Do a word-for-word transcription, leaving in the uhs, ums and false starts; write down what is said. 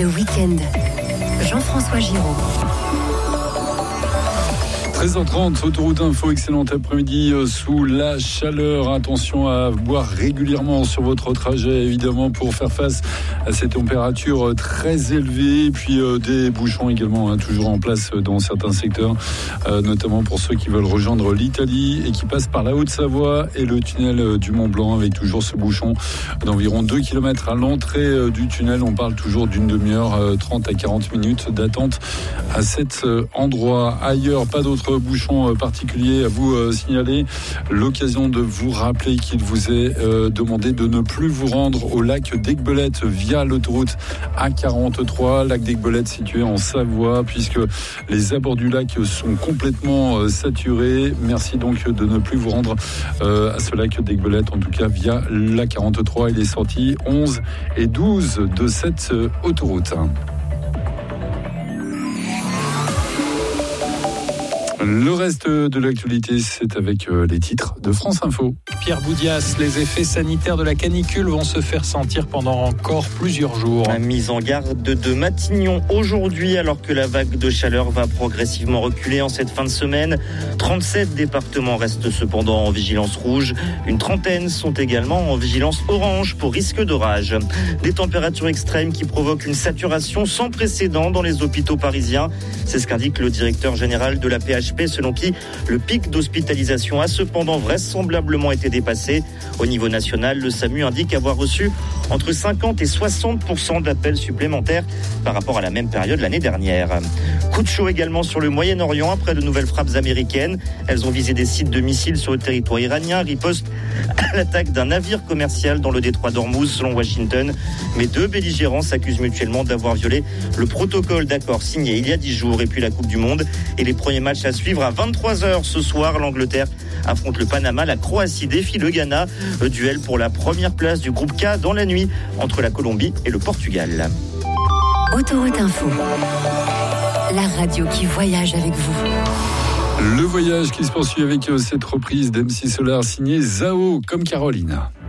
Le week-end, Jean-François Giraud. treize heures trente, Autoroute Info, excellent après-midi sous la chaleur. Attention à boire régulièrement sur votre trajet, évidemment, pour faire face à ces températures très élevées. Et puis euh, des bouchons également, hein, toujours en place dans certains secteurs, euh, notamment pour ceux qui veulent rejoindre l'Italie et qui passent par la Haute-Savoie et le tunnel du Mont-Blanc, avec toujours ce bouchon d'environ deux kilomètres à l'entrée euh, du tunnel. On parle toujours d'une demi-heure, euh, trente à quarante minutes d'attente à cet euh, endroit. Ailleurs, pas d'autres bouchon particulier à vous euh, signaler. L'occasion de vous rappeler qu'il vous est euh, demandé de ne plus vous rendre au lac d'Aiguebelette via l'autoroute A quarante-trois. Lac d'Aiguebelette situé en Savoie, puisque les abords du lac sont complètement euh, saturés. Merci donc de ne plus vous rendre euh, à ce lac d'Aiguebelette, en tout cas via l'A quarante-trois et les sorties onze et douze de cette euh, autoroute. Le reste de l'actualité, c'est avec les titres de France Info. Pierre Boudias, les effets sanitaires de la canicule vont se faire sentir pendant encore plusieurs jours. La mise en garde de Matignon aujourd'hui, alors que la vague de chaleur va progressivement reculer en cette fin de semaine. trente-sept départements restent cependant en vigilance rouge. Une trentaine sont également en vigilance orange pour risque d'orage. Des températures extrêmes qui provoquent une saturation sans précédent dans les hôpitaux parisiens. C'est ce qu'indique le directeur général de la P H P, selon qui le pic d'hospitalisation a cependant vraisemblablement été dépassé. Au niveau national, le SAMU indique avoir reçu entre cinquante et soixante pour cent d'appels supplémentaires par rapport à la même période l'année dernière. Coup de chaud également sur le Moyen-Orient après de nouvelles frappes américaines. Elles ont visé des sites de missiles sur le territoire iranien, riposte à l'attaque d'un navire commercial dans le détroit d'Ormuz, selon Washington. Mais deux belligérants s'accusent mutuellement d'avoir violé le protocole d'accord signé il y a dix jours. Et puis la Coupe du Monde et les premiers matchs à suivre à vingt-trois heures ce soir. L'Angleterre affronte le Panama, la Croatie défie le Ghana. Le duel pour la première place du groupe K dans la nuit entre la Colombie et le Portugal. Autoroute Info, la radio qui voyage avec vous. Le voyage qui se poursuit avec cette reprise d'M C Solar signée Zao comme Caroline.